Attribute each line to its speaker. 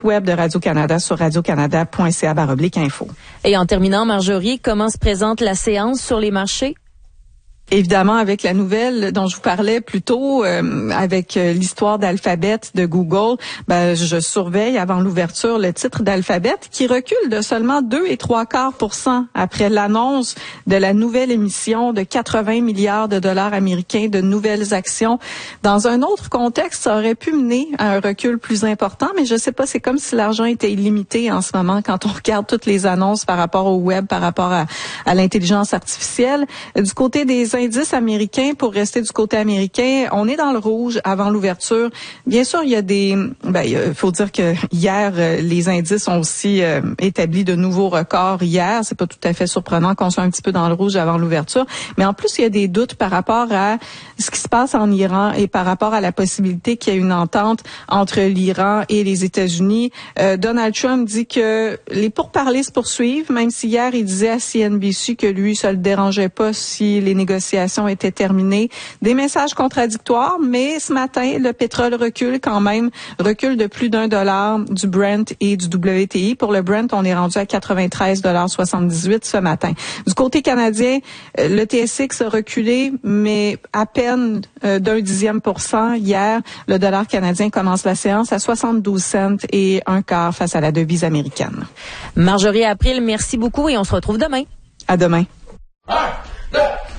Speaker 1: web de Radio-Canada sur radiocanada.ca/info.
Speaker 2: Et en terminant, Marjorie, comment se présente la séance sur les marchés?
Speaker 1: Évidemment, avec la nouvelle dont je vous parlais plus tôt, avec l'histoire d'Alphabet de Google, je surveille avant l'ouverture le titre d'Alphabet qui recule de seulement 2,75% après l'annonce de la nouvelle émission de 80 milliards de dollars américains de nouvelles actions. Dans un autre contexte, ça aurait pu mener à un recul plus important, mais je sais pas, c'est comme si l'argent était illimité en ce moment quand on regarde toutes les annonces par rapport au web, par rapport à l'intelligence artificielle. Du côté des indices américains, pour rester du côté américain, on est dans le rouge avant l'ouverture. Bien sûr, il y a il faut dire que hier, les indices ont aussi établi de nouveaux records hier. C'est pas tout à fait surprenant qu'on soit un petit peu dans le rouge avant l'ouverture. Mais en plus, il y a des doutes par rapport à ce qui se passe en Iran et par rapport à la possibilité qu'il y ait une entente entre l'Iran et les États-Unis. Donald Trump dit que les pourparlers se poursuivent, même si hier, il disait à CNBC que lui, ça le dérangeait pas si les négociations étaient terminées. Des messages contradictoires, mais ce matin, le pétrole recule de plus $1 du Brent et du WTI. Pour le Brent, on est rendu à 93,78 ce matin. Du côté canadien, le TSX a reculé, mais à peine d'0,1% hier. Le dollar canadien commence la séance à 72 cents et 1 quart face à la devise américaine.
Speaker 2: Marjorie April, merci beaucoup et on se retrouve demain.
Speaker 1: À demain.